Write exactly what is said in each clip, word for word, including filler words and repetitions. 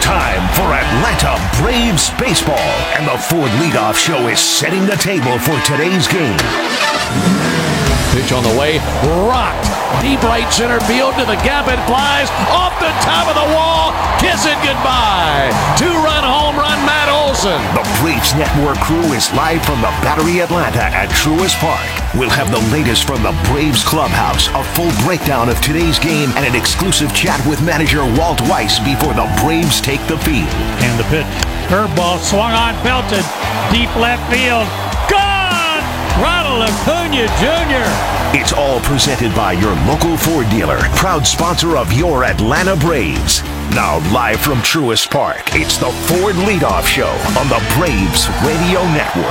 time for Atlanta Braves baseball, and the Ford Leadoff Show is setting the table for today's game. Pitch on the way, rocked deep right center field to the gap. It flies off the top of the wall. Kiss it goodbye. Two-run home run, Matt Olson. The Braves Network crew is live from the Battery Atlanta at Truist Park. We'll have the latest from the Braves clubhouse, a full breakdown of today's game, and an exclusive chat with manager Walt Weiss before the Braves take the field. And the pitch. Curveball swung on, belted. Deep left field. Gone! Ronald Acuna Junior It's all presented by your local Ford dealer, proud sponsor of your Atlanta Braves. Now, live from Truist Park, it's the Ford Leadoff Show on the Braves Radio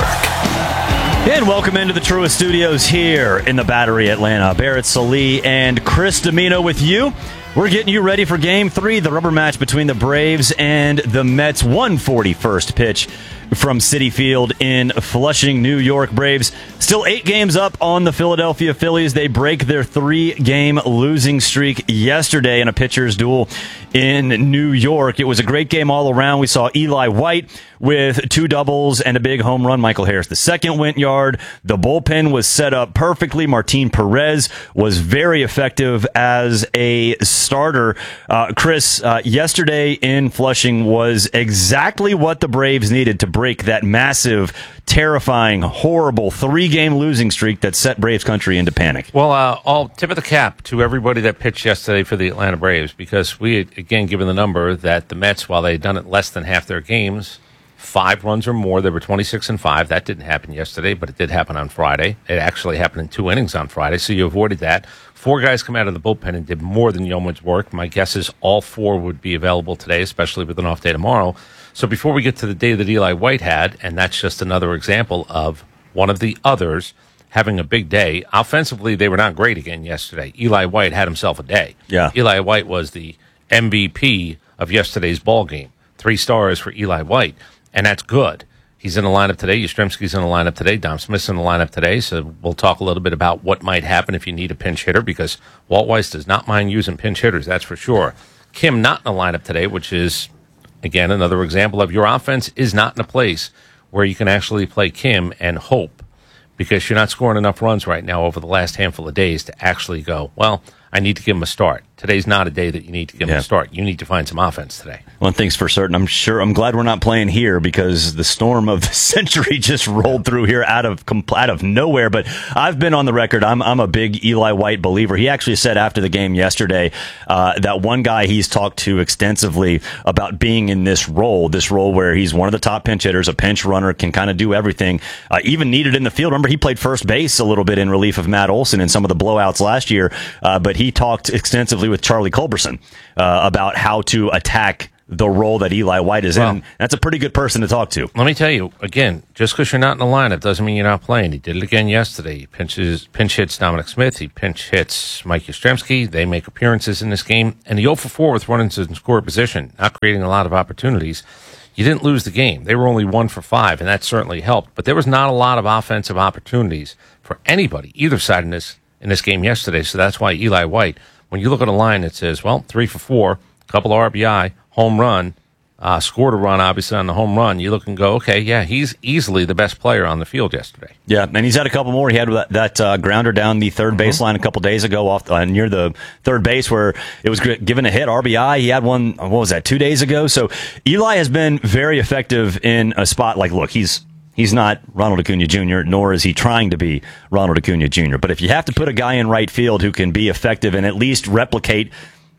Network. And welcome into the Truist Studios here in the Battery Atlanta. Barrett Sallee and Chris Domino with you. We're getting you ready for Game three, the rubber match between the Braves and the Mets. one forty-first pitch from Citi Field in Flushing, New York. Braves still eight games up on the Philadelphia Phillies. They break their three-game losing streak yesterday in a pitcher's duel in New York. It was a great game all around. We saw Eli White with two doubles and a big home run. Michael Harris the second went yard. The bullpen was set up perfectly. Martin Perez was very effective as a starter. Uh, Chris, uh, yesterday in Flushing was exactly what the Braves needed to break that massive, terrifying, horrible three-game losing streak that set Braves country into panic. Well, uh, I'll tip of the cap to everybody that pitched yesterday for the Atlanta Braves, because we had, again, given the number that the Mets, while they had done it less than half their games, five runs or more, they were twenty-six and five. That didn't happen yesterday, but it did happen on Friday. It actually happened in two innings on Friday, so you avoided that. Four guys come out of the bullpen and did more than yeoman's work. My guess is all four would be available today, especially with an off day tomorrow. So before we get to the day that Eli White had, and that's just another example of one of the others having a big day. Offensively, they were not great again yesterday. Eli White had himself a day. Yeah. Eli White was the M V P of yesterday's ball game. Three stars for Eli White, and that's good. He's in the lineup today. Yastrzemski's in the lineup today. Dom Smith's in the lineup today. So we'll talk a little bit about what might happen if you need a pinch hitter, because Walt Weiss does not mind using pinch hitters, that's for sure. Kim not in the lineup today, which is, again, another example of your offense is not in a place where you can actually play Kim and hope, because you're not scoring enough runs right now over the last handful of days to actually go, well, I need to give him a start. Today's not a day that you need to give him yeah. a start. You need to find some offense today. One thing's for certain, I'm sure, I'm glad we're not playing here, because the storm of the century just rolled through here out of out of nowhere. But I've been on the record, I'm I'm a big Eli White believer. He actually said after the game yesterday uh, that one guy he's talked to extensively about being in this role, this role where he's one of the top pinch hitters, a pinch runner, can kind of do everything, uh, even needed in the field. Remember, he played first base a little bit in relief of Matt Olson in some of the blowouts last year, uh, but he talked extensively with Charlie Culberson uh, about how to attack the role that Eli White is well, in. That's a pretty good person to talk to. Let me tell you, again, just because you're not in the lineup doesn't mean you're not playing. He did it again yesterday. He pinches, pinch hits Dominic Smith. He pinch hits Mike Yastrzemski. They make appearances in this game. And the oh for four with runners in score position, not creating a lot of opportunities. You didn't lose the game. They were only one for five, and that certainly helped. But there was not a lot of offensive opportunities for anybody, either side in this, in this game yesterday. So that's why Eli White, when you look at a line that says, well, three for four, couple R B I, home run, uh, scored a run, obviously, on the home run, you look and go, okay, yeah, he's easily the best player on the field yesterday. Yeah, and he's had a couple more. He had that, that uh, grounder down the third mm-hmm. baseline a couple days ago off uh, near the third base where it was given a hit, R B I. He had one, what was that, two days ago? So Eli has been very effective in a spot like, look, he's He's not Ronald Acuna Junior, nor is he trying to be Ronald Acuna Junior But if you have to put a guy in right field who can be effective and at least replicate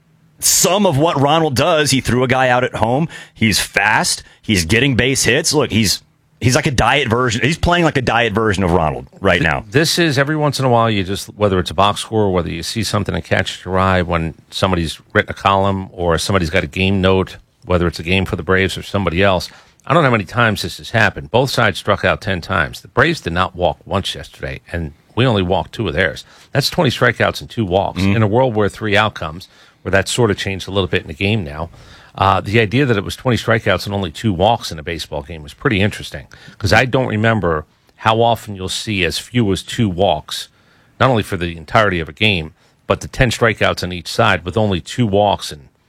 some of what Ronald does, he threw a guy out at home. He's fast. He's getting base hits. Look, he's he's like a diet version. He's playing like a diet version of Ronald right now. This is every once in a while, you just, whether it's a box score or whether you see something that catches your eye when somebody's written a column or somebody's got a game note, whether it's a game for the Braves or somebody else. I don't know how many times this has happened. Both sides struck out ten times. The Braves did not walk once yesterday, and we only walked two of theirs. That's twenty strikeouts and two walks. Mm-hmm. In a world where three outcomes, where that's sort of changed a little bit in the game now, uh, the idea that it was twenty strikeouts and only two walks in a baseball game was pretty interesting, because I don't remember how often you'll see as few as two walks, not only for the entirety of a game, but the ten strikeouts on each side with only two walks and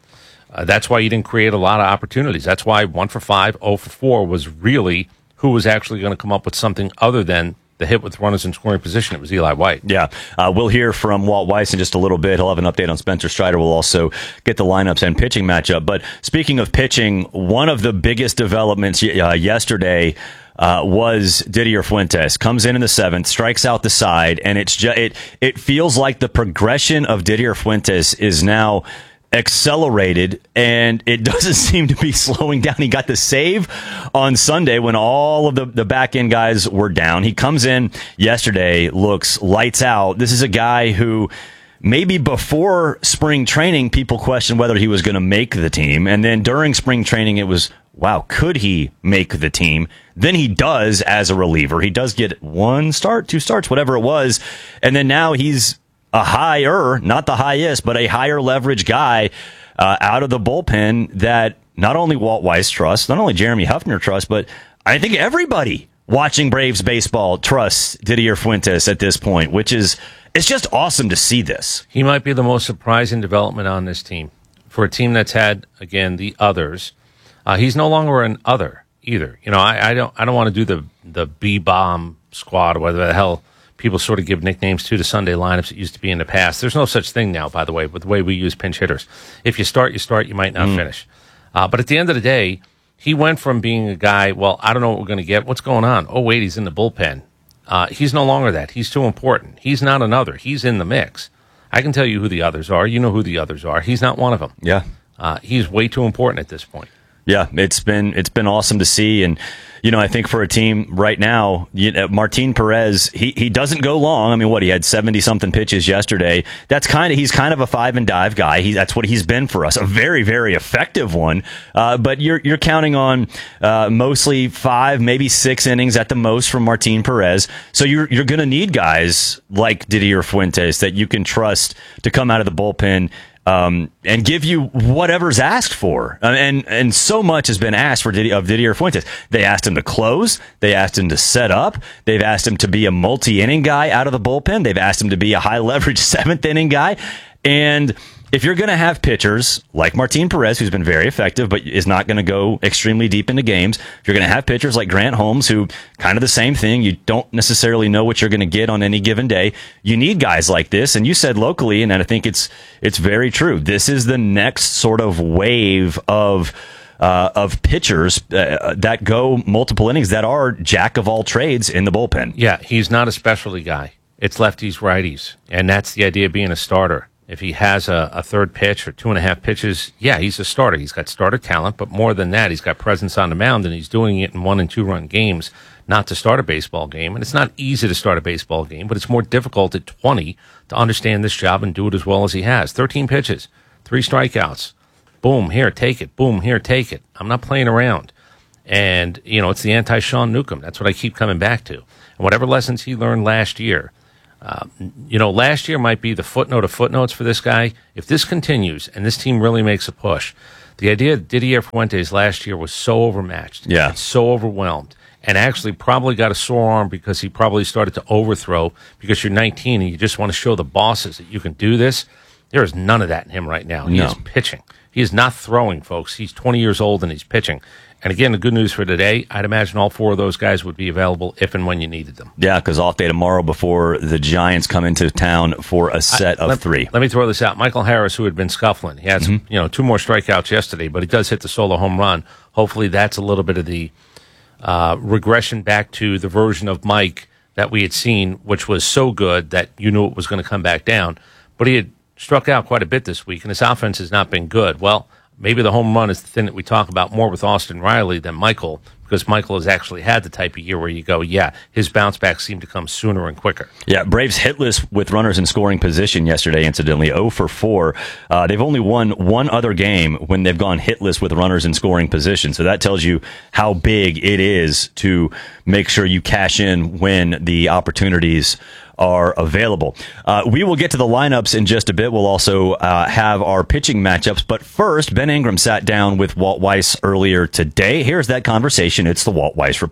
Uh, that's why he didn't create a lot of opportunities. That's why one for five, oh for four was really who was actually going to come up with something other than the hit with runners in scoring position. It was Eli White. Yeah. Uh, we'll hear from Walt Weiss in just a little bit. He'll have an update on Spencer Strider. We'll also get the lineups and pitching matchup. But speaking of pitching, one of the biggest developments uh, yesterday uh, was Didier Fuentes. Comes in in the seventh, strikes out the side, and it's ju- it it feels like the progression of Didier Fuentes is now accelerated, and it doesn't seem to be slowing down. He got the save on Sunday when all of the, the back end guys were down. He comes in yesterday, looks lights out. This is a guy who maybe before spring training, people questioned whether he was going to make the team. And then during spring training, it was, wow, could he make the team? Then he does as a reliever. He does get one start, two starts, whatever it was. And then now he's a higher, not the highest, but a higher leverage guy uh, out of the bullpen that not only Walt Weiss trusts, not only Jeremy Huffner trusts, but I think everybody watching Braves baseball trusts Didier Fuentes at this point, which is, it's just awesome to see this. He might be the most surprising development on this team. For a team that's had, again, the others, uh, he's no longer an other either. You know, I, I don't I don't want to do the, the B-bomb squad or whatever the hell people sort of give nicknames to the Sunday lineups that used to be in the past. There's no such thing now, by the way, with the way we use pinch hitters. If you start, you start, you might not mm. finish. Uh, but at the end of the day, he went from being a guy, well, I don't know what we're going to get. What's going on? Oh, wait, he's in the bullpen. Uh, he's no longer that. He's too important. He's not another. He's in the mix. I can tell you who the others are. You know who the others are. He's not one of them. Yeah. Uh, he's way too important at this point. Yeah, it's been it's been awesome to see, and you know I think for a team right now, you know, Martin Perez he he doesn't go long. I mean, what he had seventy something pitches yesterday. That's kind of he's kind of a five and dive guy. He that's what he's been for us, a very very effective one. Uh, but you're you're counting on uh, mostly five, maybe six innings at the most from Martin Perez. So you're you're going to need guys like Didier Fuentes that you can trust to come out of the bullpen. Um, and give you whatever's asked for. And and so much has been asked for Didier, of Didier Fuentes. They asked him to close. They asked him to set up. They've asked him to be a multi-inning guy out of the bullpen. They've asked him to be a high-leverage seventh-inning guy. And if you're going to have pitchers like Martin Perez, who's been very effective but is not going to go extremely deep into games, if you're going to have pitchers like Grant Holmes, who kind of the same thing, you don't necessarily know what you're going to get on any given day, you need guys like this. And you said locally, and I think it's it's very true, this is the next sort of wave of uh, of pitchers uh, that go multiple innings, that are jack of all trades in the bullpen. Yeah, he's not a specialty guy. It's lefties, righties, and that's the idea of being a starter. If he has a, a third pitch or two and a half pitches, yeah, he's a starter. He's got starter talent, but more than that, he's got presence on the mound, and he's doing it in one and two run games, not to start a baseball game. And it's not easy to start a baseball game, but it's more difficult at twenty to understand this job and do it as well as he has. thirteen pitches, three strikeouts. Boom, here, take it. Boom, here, take it. I'm not playing around. And, you know, it's the anti-Sean Newcomb. That's what I keep coming back to. And whatever lessons he learned last year, Uh, you know, last year might be the footnote of footnotes for this guy. If this continues and this team really makes a push, the idea of Didier Fuentes last year was so overmatched, yeah, and so overwhelmed, and actually probably got a sore arm because he probably started to overthrow because you're nineteen and you just want to show the bosses that you can do this. There is none of that in him right now. He no. is pitching. He is not throwing, folks. He's twenty years old and he's pitching. And again, the good news for today, I'd imagine all four of those guys would be available if and when you needed them. Yeah, because off day tomorrow before the Giants come into town for a set I, of let, three. Let me throw this out. Michael Harris, who had been scuffling, he had some, mm-hmm. you know, two more strikeouts yesterday, but he does hit the solo home run. Hopefully that's a little bit of the uh, regression back to the version of Mike that we had seen, which was so good that you knew it was going to come back down. But he had struck out quite a bit this week, and his offense has not been good. Well, maybe the home run is the thing that we talk about more with Austin Riley than Michael, because Michael has actually had the type of year where you go, yeah, his bounce backs seem to come sooner and quicker. Yeah, Braves hitless with runners in scoring position yesterday, incidentally, oh for four. Uh, they've only won one other game when they've gone hitless with runners in scoring position. So that tells you how big it is to make sure you cash in when the opportunities are available. Uh, we will get to the lineups in just a bit. We'll also uh, have our pitching matchups. But first, Ben Ingram sat down with Walt Weiss earlier today. Here's that conversation. It's the Walt Weiss Report.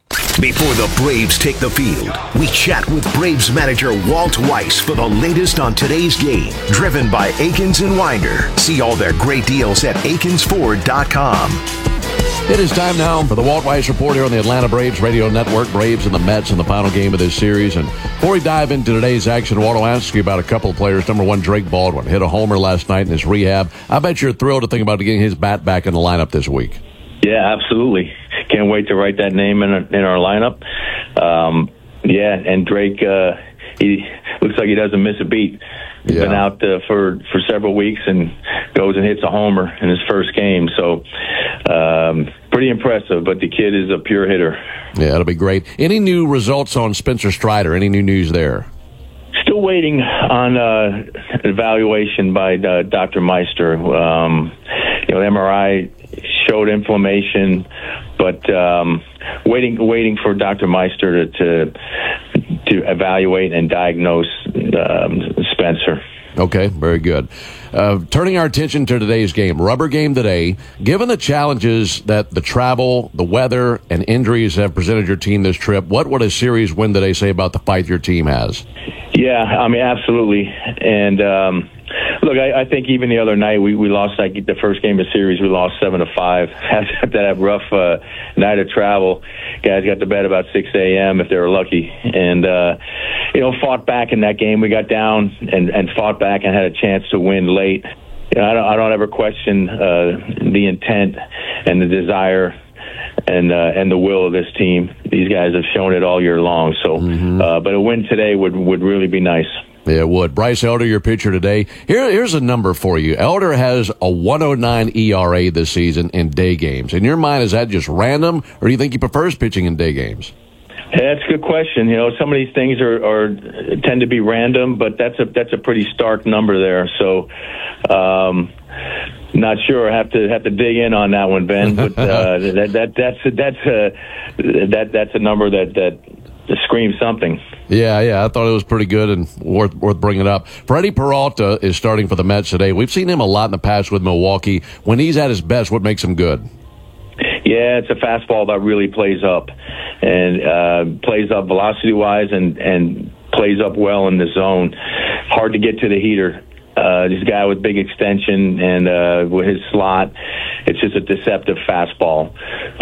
Before the Braves take the field, we chat with Braves manager Walt Weiss for the latest on today's game. Driven by Akins and Winder. See all their great deals at akins ford dot com. It is time now for the Walt Weiss Report here on the Atlanta Braves Radio Network. Braves and the Mets in the final game of this series. And before we dive into today's action, Walt, I'll ask you about a couple of players. Number one, Drake Baldwin hit a homer last night in his rehab. I bet you're thrilled to think about getting his bat back in the lineup this week. Yeah, absolutely. Can't wait to write that name in our, in our lineup. Um, yeah, and Drake, uh, he looks like he doesn't miss a beat. He's yeah. been out uh, for, for several weeks and goes and hits a homer in his first game. So um, pretty impressive, but the kid is a pure hitter. Yeah, that'll be great. Any new results on Spencer Strider? Any new news there? Still waiting on uh, evaluation by uh, Doctor Meister. Um, you know, M R I showed inflammation, but um, waiting waiting for Doctor Meister to, to to evaluate and diagnose um, Spencer. Okay, very good. Uh, turning our attention to today's game, rubber game today. Given the challenges that the travel, the weather, and injuries have presented your team this trip, what would a series win today say about the fight your team has? Yeah, I mean, absolutely. And um, look, I, I think even the other night we, we lost like the first game of the series. We lost seven to five after that rough uh, night of travel. Guys got to bed about six a.m. if they were lucky, and uh, you know, fought back in that game. We got down and, and fought back and had a chance to win late. You know, I don't, I don't ever question uh, the intent and the desire and uh, and the will of this team. These guys have shown it all year long. So, mm-hmm. uh, but a win today would, would really be nice. Yeah, it would. Bryce Elder, your pitcher today. Here, here's a number for you. Elder has a one oh nine E R A this season in day games. In your mind, is that just random, or do you think he prefers pitching in day games? Yeah, that's a good question. You know, some of these things are, are tend to be random, but that's a that's a pretty stark number there. So, um, not sure. I have to have to dig in on that one, Ben. But uh, that that that's that's a that that's a number that that screams something. Yeah, yeah, I thought it was pretty good and worth worth bringing up. Freddie Peralta is starting for the Mets today. We've seen him a lot in the past with Milwaukee. When he's at his best, what makes him good? Yeah, it's a fastball that really plays up and uh, plays up velocity-wise and, and plays up well in the zone. Hard to get to the heater. Uh, this guy with big extension and uh, with his slot, it's just a deceptive fastball.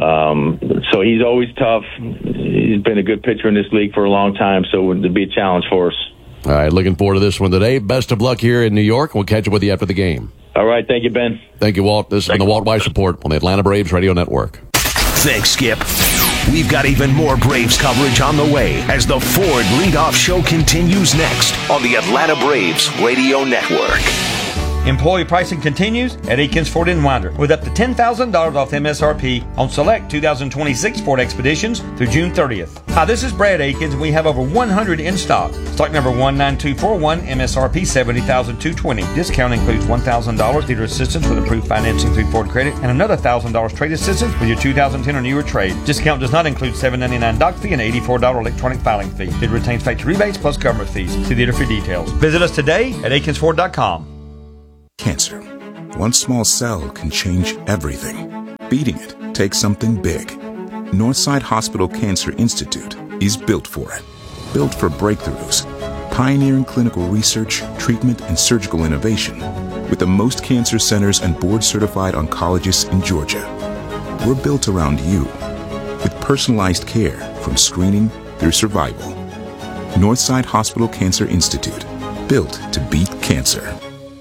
Um, so he's always tough. He's been a good pitcher in this league for a long time, so it would be a challenge for us. All right, looking forward to this one today. Best of luck here in New York. We'll catch up with you after the game. All right, thank you, Ben. Thank you, Walt. This is the Walt Weiss Report on the Atlanta Braves Radio Network. Thanks, Skip. We've got even more Braves coverage on the way as the Ford Leadoff Show continues next on the Atlanta Braves Radio Network. Employee pricing continues at Akins Ford and Winder with up to ten thousand dollars off M S R P on select two thousand twenty-six Ford Expeditions through June thirtieth. Hi, this is Brad Akins, and we have over one hundred in stock. Stock number one nine two four one, M S R P seventy thousand two hundred twenty dollars. Discount includes one thousand dollars dealer assistance with approved financing through Ford Credit and another one thousand dollars trade assistance with your two thousand ten or newer trade. Discount does not include seven dollars and ninety-nine cents doc fee and eighty-four dollars electronic filing fee. It retains factory rebates plus government fees. See dealer for details. Visit us today at akins ford dot com. Cancer. One small cell can change everything. Beating it takes something big. Northside Hospital Cancer Institute is built for it. Built for breakthroughs, pioneering clinical research, treatment, and surgical innovation with the most cancer centers and board-certified oncologists in Georgia. We're built around you with personalized care from screening through survival. Northside Hospital Cancer Institute, built to beat cancer.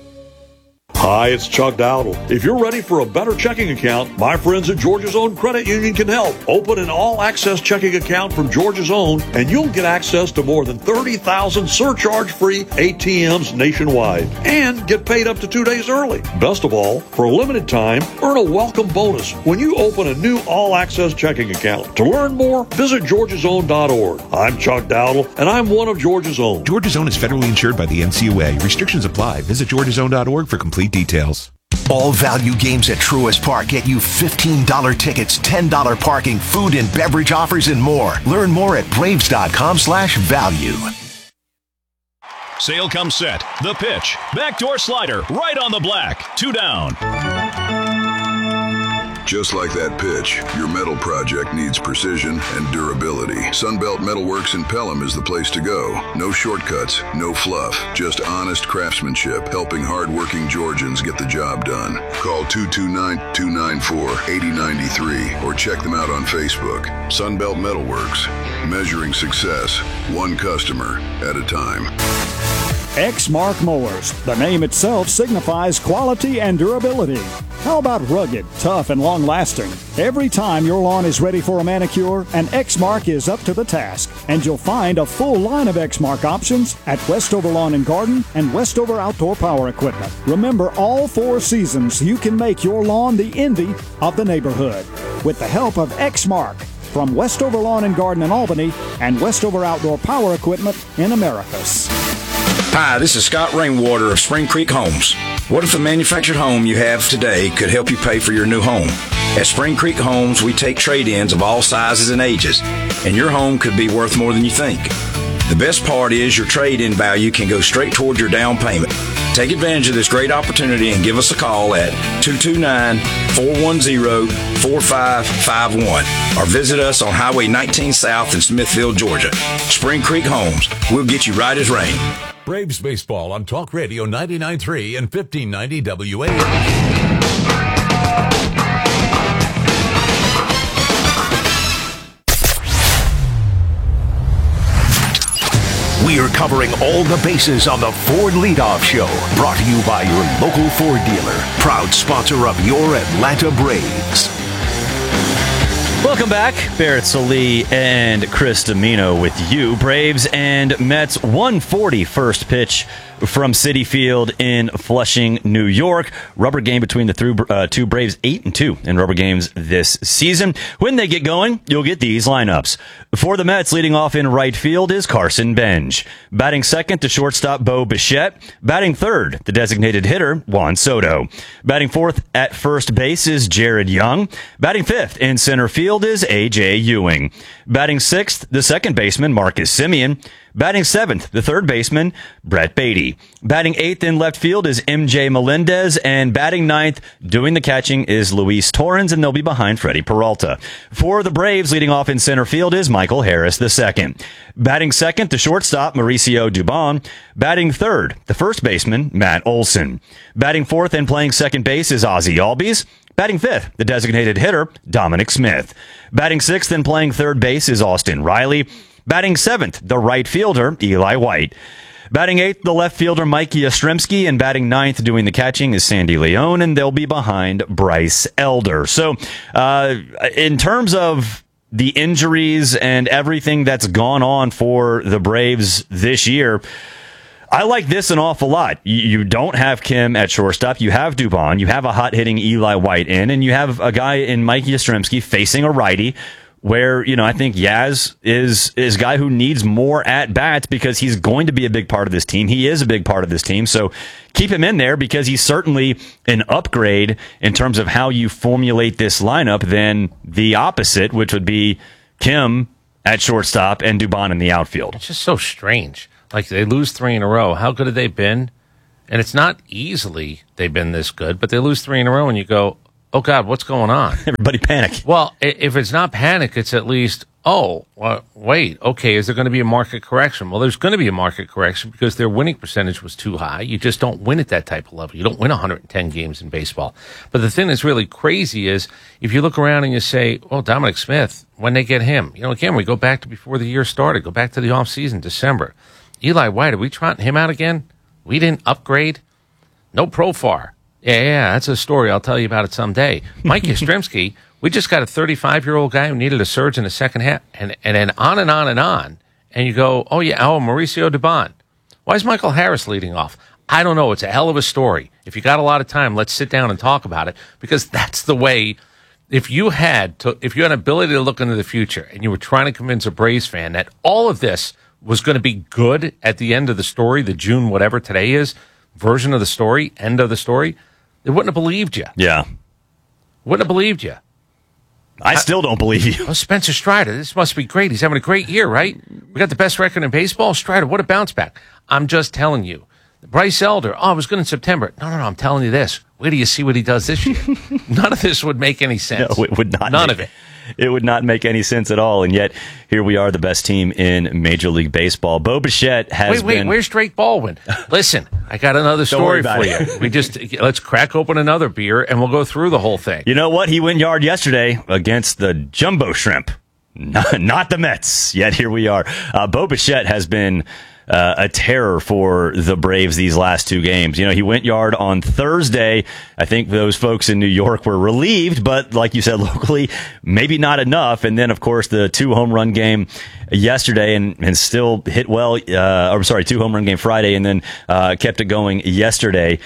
Hi, it's Chuck Dowdle. If you're ready for a better checking account, my friends at Georgia's Own Credit Union can help. Open an all-access checking account from Georgia's Own, and you'll get access to more than thirty thousand surcharge-free A T Ms nationwide, and get paid up to two days early. Best of all, for a limited time, earn a welcome bonus when you open a new all-access checking account. To learn more, visit georgias own dot org. I'm Chuck Dowdle, and I'm one of Georgia's Own. Georgia's Own is federally insured by the N C U A. Restrictions apply. Visit georgias own dot org for complete details. All value games at Truist Park get you fifteen dollars tickets, ten dollars parking, food and beverage offers, and more. Learn more at braves dot com slash value. Sale comes set. The pitch. Backdoor slider. Right on the black. Two down. Just like that pitch, your metal project needs precision and durability. Sunbelt Metalworks in Pelham is the place to go. No shortcuts, no fluff, just honest craftsmanship, helping hardworking Georgians get the job done. Call two two nine, two nine four, eight zero nine three or check them out on Facebook. Sunbelt Metalworks, measuring success, one customer at a time. Exmark Mowers. The name itself signifies quality and durability. How about rugged, tough, and long-lasting? Every time your lawn is ready for a manicure, an Exmark is up to the task. And you'll find a full line of Exmark options at Westover Lawn and Garden and Westover Outdoor Power Equipment. Remember, all four seasons, you can make your lawn the envy of the neighborhood. With the help of Exmark from Westover Lawn and Garden in Albany and Westover Outdoor Power Equipment in Americus. Hi, this is Scott Rainwater of Spring Creek Homes. What if the manufactured home you have today could help you pay for your new home? At Spring Creek Homes, we take trade-ins of all sizes and ages, and your home could be worth more than you think. The best part is your trade-in value can go straight toward your down payment. Take advantage of this great opportunity and give us a call at two two nine, four one zero, four five five one or visit us on Highway nineteen South in Smithfield, Georgia. Spring Creek Homes, we'll get you right as rain. Braves baseball on Talk Radio ninety-nine point three and fifteen ninety W A. We are covering all the bases on the Ford Leadoff Show, brought to you by your local Ford dealer, proud sponsor of your Atlanta Braves. Welcome back. Barrett Salee and Chris Domino with you. Braves and Mets, one forty first pitch from Citi Field in Flushing, New York. Rubber game between the through, uh, two Braves, eight and two in rubber games this season. When they get going, you'll get these lineups. For the Mets, leading off in right field is Carson Bench. Batting second, the shortstop Bo Bichette. Batting third, the designated hitter Juan Soto. Batting fourth at first base is Jared Young. Batting fifth in center field is A J Ewing. Batting sixth, the second baseman Marcus Semien. Batting seventh, the third baseman, Brett Beatty. Batting eighth in left field is M J Melendez, and batting ninth, doing the catching, is Luis Torrens, and they'll be behind Freddie Peralta. For the Braves, leading off in center field is Michael Harris the second. Batting second, the shortstop, Mauricio Dubon. Batting third, the first baseman, Matt Olson. Batting fourth and playing second base is Ozzie Albies. Batting fifth, the designated hitter, Dominic Smith. Batting sixth and playing third base is Austin Riley. Batting seventh, the right fielder, Eli White. Batting eighth, the left fielder, Mike Yastrzemski. And batting ninth, doing the catching, is Sandy Leone, and they'll be behind Bryce Elder. So, uh, in terms of the injuries and everything that's gone on for the Braves this year, I like this an awful lot. You don't have Kim at shortstop. You have Dubon. You have a hot-hitting Eli White in, and you have a guy in Mike Yastrzemski facing a righty, where, you know, I think Yaz is is a guy who needs more at-bats because he's going to be a big part of this team. He is a big part of this team, so keep him in there because he's certainly an upgrade in terms of how you formulate this lineup than the opposite, which would be Kim at shortstop and Dubon in the outfield. It's just so strange. Like, they lose three in a row. How good have they been? And it's not easily they've been this good, but they lose three in a row and you go, oh, God, what's going on? Everybody panic. Well, if it's not panic, it's at least, oh, well, wait, okay, is there going to be a market correction? Well, there's going to be a market correction because their winning percentage was too high. You just don't win at that type of level. You don't win one hundred ten games in baseball. But the thing that's really crazy is if you look around and you say, oh, Dominic Smith, when they get him, you know, again, we go back to before the year started, go back to the offseason, December. Eli White, are we trotting him out again? We didn't upgrade? No Profar. Yeah, yeah, that's a story. I'll tell you about it someday. Mike Yastrzemski, we just got a thirty-five-year-old guy who needed a surge in the second half, and and then on and on and on. And you go, oh, yeah, oh, Mauricio Dubon. Why is Michael Harris leading off? I don't know. It's a hell of a story. If you got a lot of time, let's sit down and talk about it, because that's the way. If you had to, if you had an ability to look into the future and you were trying to convince a Braves fan that all of this was going to be good at the end of the story, the June whatever today is, version of the story, end of the story, they wouldn't have believed you. Yeah. Wouldn't have believed you. I, I still don't believe you. Oh, Spencer Strider, this must be great. He's having a great year, right? We got the best record in baseball. Strider, what a bounce back. I'm just telling you. Bryce Elder, oh, it was good in September. No, no, no, I'm telling you this. Where do you see what he does this year? None of this would make any sense. No, it would not. None make, of it. It would not make any sense at all. And yet, here we are, the best team in Major League Baseball. Bo Bichette has wait, wait, been... where's Drake Baldwin? Listen, I got another story for you. It. We just, let's crack open another beer and we'll go through the whole thing. You know what? He went yard yesterday against the Jumbo Shrimp. Not, not the Mets. Yet here we are. Uh, Bo Bichette has been... Uh, a terror for the Braves these last two games. You know, he went yard on Thursday. I think those folks in New York were relieved, but like you said, locally, maybe not enough. And then, of course, the two home run game yesterday and, and still hit well. Uh, or sorry, two home run game Friday and then uh, kept it going yesterday.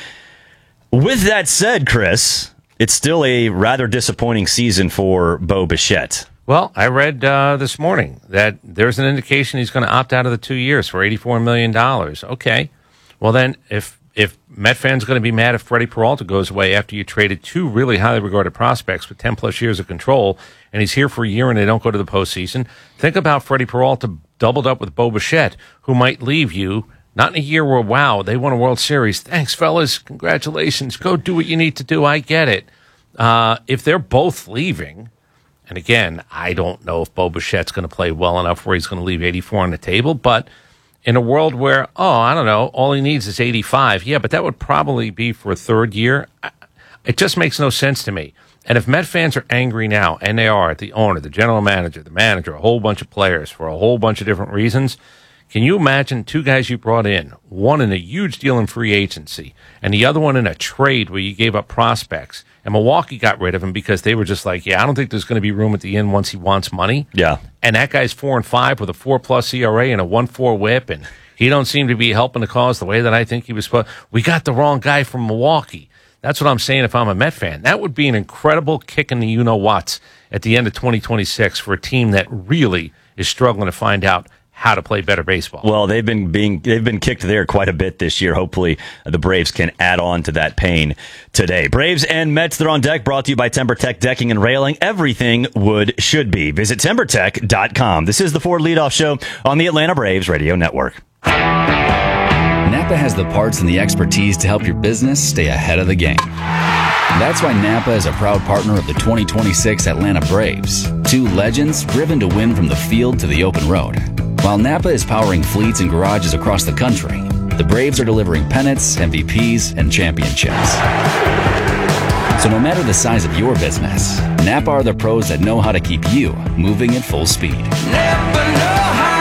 With that said, Chris, it's still a rather disappointing season for Bo Bichette. Well, I read uh, this morning that there's an indication he's going to opt out of the two years for eighty-four million dollars. Okay. Well, then, if if Met fans are going to be mad if Freddie Peralta goes away after you traded two really highly regarded prospects with ten-plus years of control, and he's here for a year and they don't go to the postseason, think about Freddie Peralta doubled up with Bo Bichette, who might leave you, not in a year where, wow, they won a World Series. Thanks, fellas. Congratulations. Go do what you need to do. I get it. Uh, if they're both leaving... And again, I don't know if Bo Bichette's going to play well enough where he's going to leave eighty-four on the table. But in a world where, oh, I don't know, all he needs is eighty-five. Yeah, but that would probably be for a third year. It just makes no sense to me. And if Met fans are angry now, and they are at the owner, the general manager, the manager, a whole bunch of players for a whole bunch of different reasons, can you imagine two guys you brought in, one in a huge deal in free agency, and the other one in a trade where you gave up prospects, and Milwaukee got rid of him because they were just like, yeah, I don't think there's going to be room at the end once he wants money. Yeah. And that guy's four and five with a four plus E R A and a one four whip, and he don't seem to be helping the cause the way that I think he was supposed. We got the wrong guy from Milwaukee. That's what I'm saying. If I'm a Met fan, that would be an incredible kick in the you know whats at the end of twenty twenty-six for a team that really is struggling to find out how to play better baseball. Well, they've been being they've been kicked there quite a bit this year. Hopefully, the Braves can add on to that pain today. Braves and Mets, they're on deck. Brought to you by TimberTech Decking and Railing. Everything wood should be. Visit timber tech dot com. This is the Ford Leadoff Show on the Atlanta Braves Radio Network. Napa has the parts and the expertise to help your business stay ahead of the game. That's why Napa is a proud partner of the twenty twenty-six Atlanta Braves. Two legends driven to win from the field to the open road. While Napa is powering fleets and garages across the country, the Braves are delivering pennants, M V Ps, and championships. So no matter the size of your business, Napa are the pros that know how to keep you moving at full speed. Napa know how.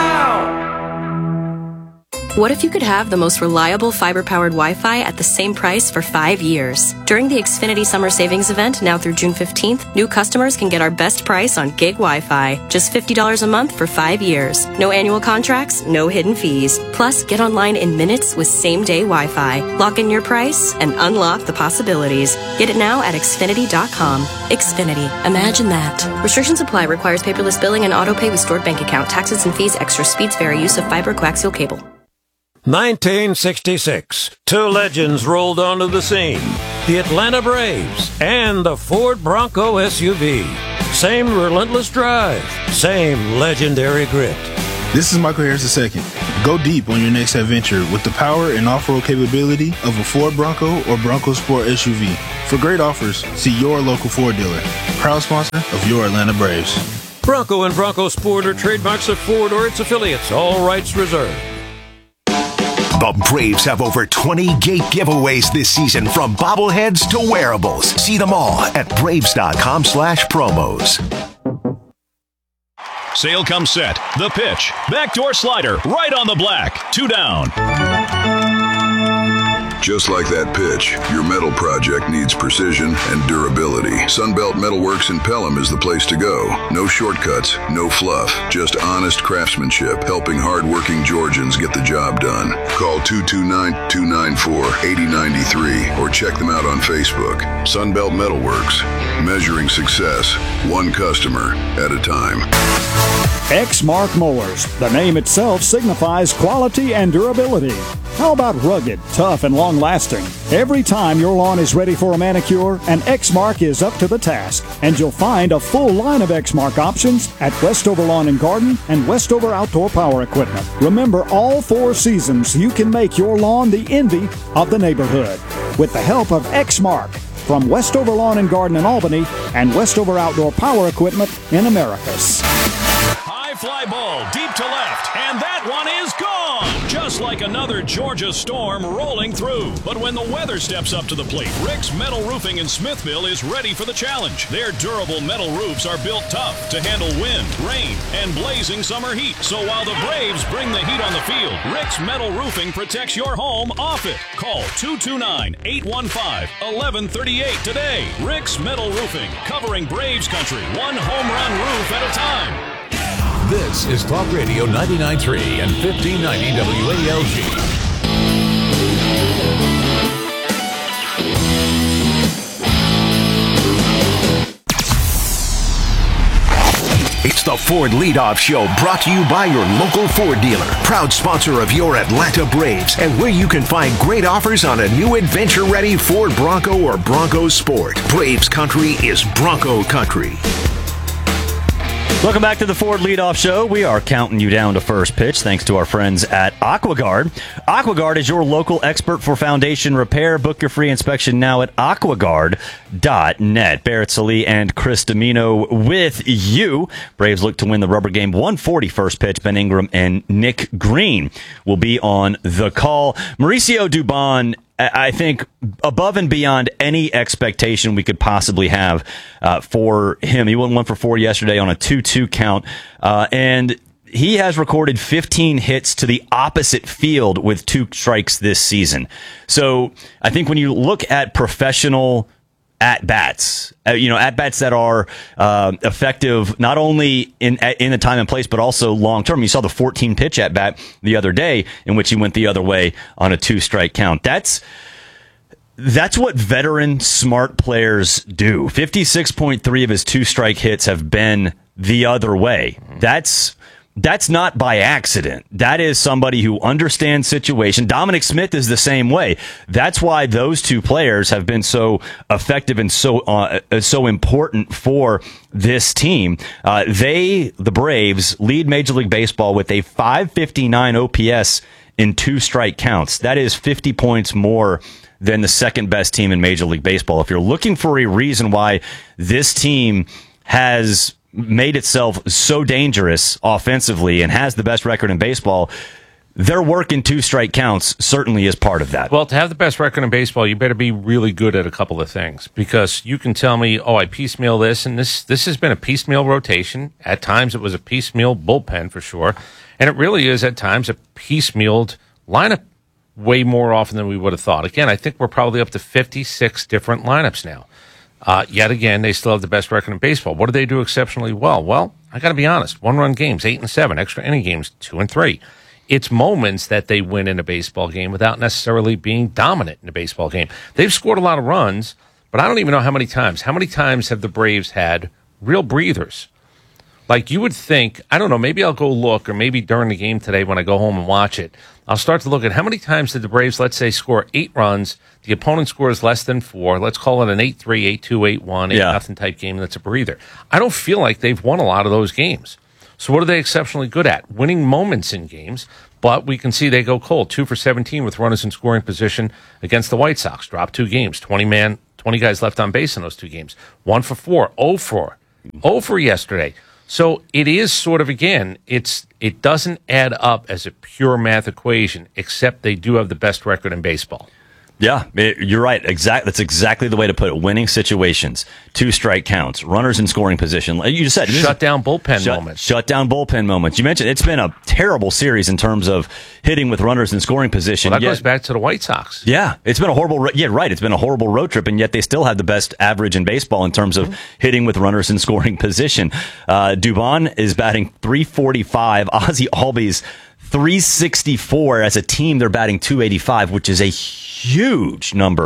What if you could have the most reliable fiber-powered Wi-Fi at the same price for five years? During the Xfinity Summer Savings Event, now through June fifteenth, new customers can get our best price on gig Wi-Fi. Just fifty dollars a month for five years. No annual contracts, no hidden fees. Plus, get online in minutes with same-day Wi-Fi. Lock in your price and unlock the possibilities. Get it now at Xfinity dot com. Xfinity. Imagine that. Restrictions apply. Requires paperless billing and auto-pay with stored bank account. Taxes and fees. Extra speeds vary. Use of fiber coaxial cable. nineteen sixty-six. Two legends rolled onto the scene. The Atlanta Braves and the Ford Bronco S U V. Same relentless drive. Same legendary grit. This is Michael Harris the second. Go deep on your next adventure with the power and off-road capability of a Ford Bronco or Bronco Sport S U V. For great offers, see your local Ford dealer. Proud sponsor of your Atlanta Braves. Bronco and Bronco Sport are trademarks of Ford or its affiliates. All rights reserved. The Braves have over twenty gate giveaways this season, from bobbleheads to wearables. See them all at braves dot com slash promos. Sale comes set. The pitch. Backdoor slider. Right on the black. Two down. Just like that pitch, your metal project needs precision and durability. Sunbelt Metalworks in Pelham is the place to go. No shortcuts, no fluff, just honest craftsmanship, helping hard-working Georgians get the job done. Call two two nine, two nine four, eight oh nine three or check them out on Facebook. Sunbelt Metalworks. measuring success one customer at a time. Exmark Mowers. The name itself signifies quality and durability. How about rugged, tough, and long-lasting? Every time your lawn is ready for a manicure, an Exmark is up to the task. And you'll find a full line of Exmark options at Westover Lawn and Garden and Westover Outdoor Power Equipment. Remember, all four seasons, you can make your lawn the envy of the neighborhood with the help of Exmark from Westover Lawn and Garden in Albany and Westover Outdoor Power Equipment in Americus. High fly ball deep to left, and that one is gone. Just like another Georgia storm rolling through. But when the weather steps up to the plate, Rick's Metal Roofing in Smithville is ready for the challenge. Their durable metal roofs are built tough to handle wind, rain, and blazing summer heat. So while the Braves bring the heat on the field, Rick's Metal Roofing protects your home off it. Call two two nine, eight one five, one one three eight today. Rick's Metal Roofing, covering Braves country, one home run roof at a time. This is Talk Radio ninety-nine point three and fifteen ninety W A L G. It's the Ford Leadoff Show, brought to you by your local Ford dealer, proud sponsor of your Atlanta Braves, and where you can find great offers on a new adventure-ready Ford Bronco or Bronco Sport. Braves country is Bronco country. Welcome back to the Ford Leadoff Show. We are counting you down to first pitch thanks to our friends at AquaGuard. AquaGuard is your local expert for foundation repair. Book your free inspection now at aquaguard dot net. Barrett Sallee and Chris Domino with you. Braves look to win the rubber game one forty first pitch. Ben Ingram and Nick Green will be on the call. Mauricio Dubon, I think, above and beyond any expectation we could possibly have uh, for him. He went one for four yesterday on a two two count, uh, and he has recorded fifteen hits to the opposite field with two strikes this season. So I think when you look at professional at-bats, uh, you know, at-bats that are uh, effective not only in in the time and place, but also long-term. You saw the fourteen-pitch at-bat the other day in which he went the other way on a two-strike count. That's that's what veteran, smart players do. fifty-six point three of his two-strike hits have been the other way. That's... That's not by accident. That is somebody who understands situation. Dominic Smith is the same way. That's why those two players have been so effective and so uh, so important for this team. Uh, they, the Braves, lead Major League Baseball with a five fifty-nine O P S in two strike counts. That is fifty points more than the second best team in Major League Baseball. If you're looking for a reason why this team has made itself so dangerous offensively and has the best record in baseball, their work in two strike counts certainly is part of that. Well, to have the best record in baseball, you better be really good at a couple of things, because you can tell me, oh, I piecemeal this, and this this has been a piecemeal rotation. At times it was a piecemeal bullpen for sure, and it really is at times a piecemealed lineup way more often than we would have thought. Again, I think we're probably up to fifty-six different lineups now. Uh, yet again, they still have the best record in baseball. What do they do exceptionally well? Well, I got to be honest. One-run games, eight and seven. Extra inning games, two and three. It's moments that they win in a baseball game without necessarily being dominant in a baseball game. They've scored a lot of runs, but I don't even know how many times. How many times have the Braves had real breathers? Like, you would think, I don't know, maybe I'll go look, or maybe during the game today when I go home and watch it, I'll start to look at how many times did the Braves, let's say, score eight runs, the opponent scores less than four, let's call it an eight three, eight two, eight one, eight nothing type game that's a breather. I don't feel like they've won a lot of those games. So what are they exceptionally good at? Winning moments in games, but we can see they go cold. Two for seventeen with runners in scoring position against the White Sox. Dropped two games, twenty man, twenty guys left on base in those two games. One for four, oh for, oh for yesterday. So it is sort of, again, it's it doesn't add up as a pure math equation, except they do have the best record in baseball. Yeah, you're right. Exact. That's exactly the way to put it. Winning situations, two strike counts, runners in scoring position. You just said shut down bullpen shut, moments. Shut down bullpen moments. You mentioned it's been a terrible series in terms of hitting with runners in scoring position. Well, that yet, goes back to the White Sox. Yeah, it's been a horrible. Yeah, right. It's been a horrible road trip, and yet they still have the best average in baseball in terms of mm-hmm. hitting with runners in scoring position. Uh, Dubon is batting three forty-five. Ozzie Albies three sixty-four. As a team, they're batting two eighty-five, which is a huge number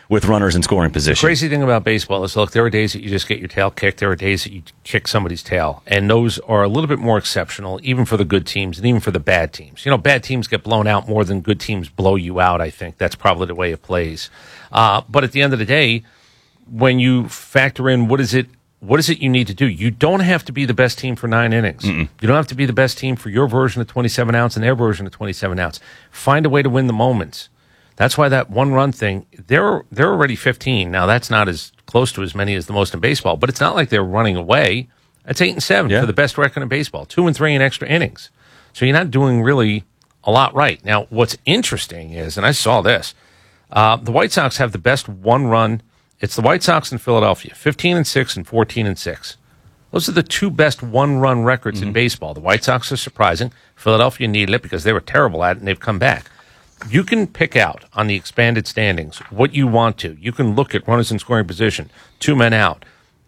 with runners in scoring position. The crazy thing about baseball is, look, there are days that you just get your tail kicked. There are days that you kick somebody's tail. And those are a little bit more exceptional, even for the good teams and even for the bad teams. You know, bad teams get blown out more than good teams blow you out, I think. That's probably the way it plays. Uh, but at the end of the day, when you factor in what is it, what is it you need to do? You don't have to be the best team for nine innings. Mm-mm. You don't have to be the best team for your version of twenty-seven ounce and their version of twenty-seven ounce. Find a way to win the moments. That's why that one-run thing, they're they're already fifteen. Now, that's not as close to as many as the most in baseball, but it's not like they're running away. That's eight and seven yeah. for the best record in baseball, two and three in extra innings. So you're not doing really a lot right. Now, what's interesting is, and I saw this, uh, the White Sox have the best one-run. It's the White Sox in Philadelphia, fifteen and six and fourteen and six. Those are the two best one-run records mm-hmm. in baseball. The White Sox are surprising. Philadelphia needed it because they were terrible at it, and they've come back. You can pick out on the expanded standings what you want to. You can look at runners in scoring position, two men out.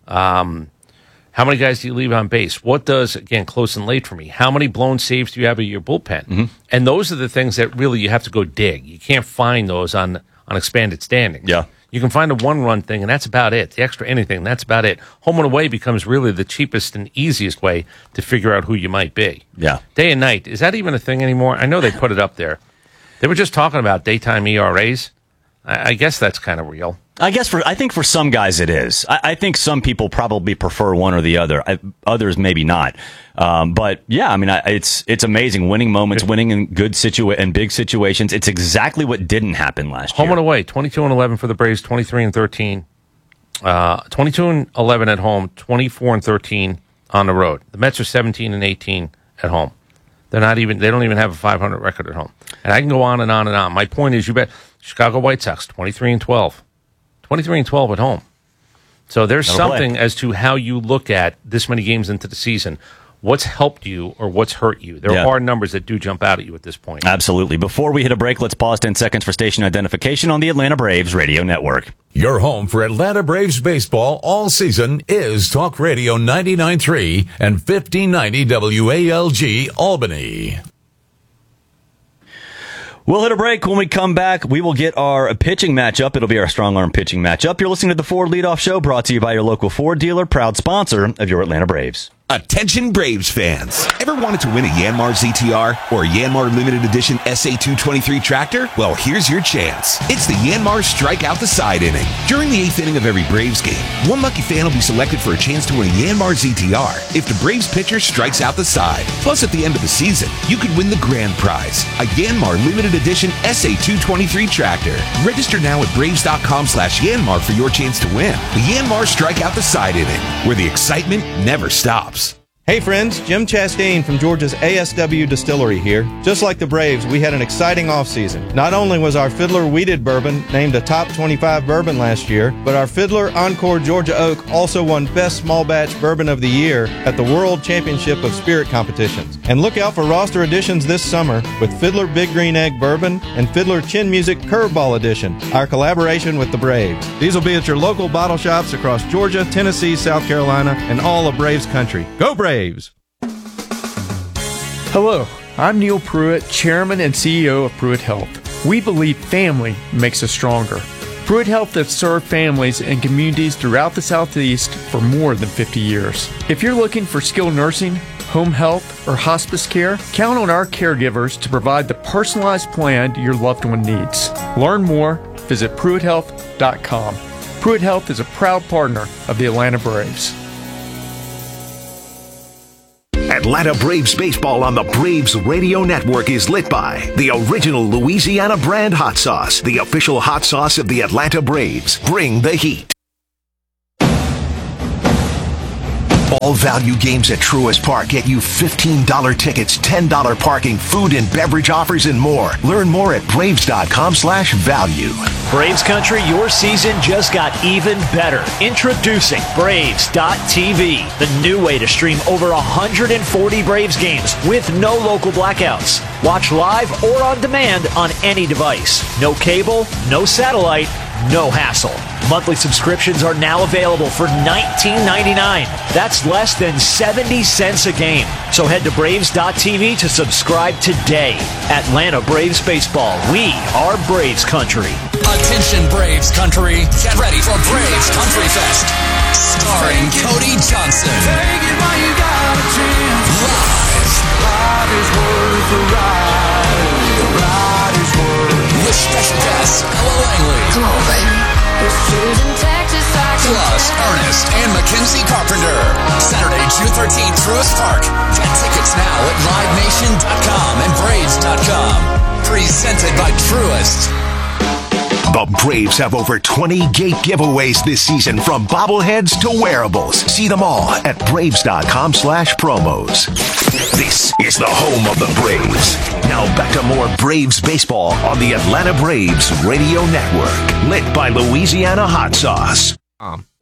Um, how many guys do you leave on base? What does, again, close and late for me? How many blown saves do you have in your bullpen? Mm-hmm. And those are the things that really you have to go dig. You can't find those on, on expanded standings. Yeah. You can find a one-run thing, and that's about it. The extra anything, that's about it. Home and away becomes really the cheapest and easiest way to figure out who you might be. Yeah. Day and night, is that even a thing anymore? I know they put it up there. They were just talking about daytime E R As. I, I guess that's kind of real. I guess for I think for some guys it is. I, I think some people probably prefer one or the other. I, others maybe not. Um, but yeah, I mean, I, it's it's amazing winning moments, winning in good situa- and big situations. It's exactly what didn't happen last home year. Home and away, twenty-two and eleven for the Braves, twenty-three and thirteen. Uh, twenty-two and eleven at home, twenty-four and thirteen on the road. The Mets are seventeen and eighteen at home. They're not even. They don't even have a five hundred record at home. And I can go on and on and on. My point is, you bet Chicago White Sox twenty-three and twelve, twenty-three and twelve at home. So there's That'll something play. As to how you look at this many games into the season. What's helped you or what's hurt you? There yeah. are numbers that do jump out at you at this point. Absolutely. Before we hit a break, let's pause ten seconds for station identification on the Atlanta Braves Radio Network. Your home for Atlanta Braves baseball all season is Talk Radio ninety-nine point three and fifteen ninety W A L G Albany. We'll hit a break. When we come back, we will get our pitching matchup. It'll be our strong arm pitching matchup. You're listening to the Ford Leadoff Show, brought to you by your local Ford dealer, proud sponsor of your Atlanta Braves. Attention Braves fans. Ever wanted to win a Yanmar Z T R or a Yanmar Limited Edition S A two twenty-three tractor? Well, here's your chance. It's the Yanmar Strike Out the Side inning. During the eighth inning of every Braves game, one lucky fan will be selected for a chance to win a Yanmar Z T R if the Braves pitcher strikes out the side. Plus, at the end of the season, you could win the grand prize, a Yanmar Limited Edition S A two twenty-three tractor. Register now at Braves.com slash Yanmar for your chance to win the Yanmar Strike Out the Side inning, where the excitement never stops. Hey friends, Jim Chastain from Georgia's A S W Distillery here. Just like the Braves, we had an exciting offseason. Not only was our Fiddler Wheated Bourbon named a top twenty-five bourbon last year, but our Fiddler Encore Georgia Oak also won Best Small Batch Bourbon of the Year at the World Championship of Spirit competitions. And look out for roster additions this summer with Fiddler Big Green Egg Bourbon and Fiddler Chin Music Curveball Edition, our collaboration with the Braves. These will be at your local bottle shops across Georgia, Tennessee, South Carolina, and all of Braves country. Go Braves! Hello, I'm Neil Pruitt, Chairman and C E O of Pruitt Health. We believe family makes us stronger. Pruitt Health has served families and communities throughout the Southeast for more than fifty years. If you're looking for skilled nursing, home health, or hospice care, count on our caregivers to provide the personalized plan your loved one needs. Learn more, visit Pruitt Health dot com. Pruitt Health is a proud partner of the Atlanta Braves. Atlanta Braves baseball on the Braves Radio Network is lit by the original Louisiana brand hot sauce, the official hot sauce of the Atlanta Braves. Bring the heat. All value games at Truist Park get you fifteen dollars tickets, ten dollars parking, food and beverage offers, and more. Learn more at Braves.com slash value. Braves Country, your season just got even better. Introducing Braves dot T V, the new way to stream over one hundred forty Braves games with no local blackouts. Watch live or on demand on any device. No cable, no satellite, no hassle. Monthly subscriptions are now available for nineteen ninety-nine dollars. That's less than seventy cents a game. So head to Braves dot T V to subscribe today. Atlanta Braves Baseball. We are Braves Country. Attention Braves country, get ready for Braves Country Fest, starring Cody Johnson. Take it while you got a chance. Live. Life is worth the ride. The ride is worth. With special guests Ella Langley. Come on, baby. Plus Ernest and Mackenzie Carpenter. Saturday, June thirteenth, Truist Park. Get tickets now at live nation dot com and braves dot com. Presented by Truist. The Braves have over twenty gate giveaways this season, from bobbleheads to wearables. See them all at braves.com slash promos. This is the home of the Braves. Now back to more Braves baseball on the Atlanta Braves Radio Network. Lit by Louisiana Hot Sauce. Um,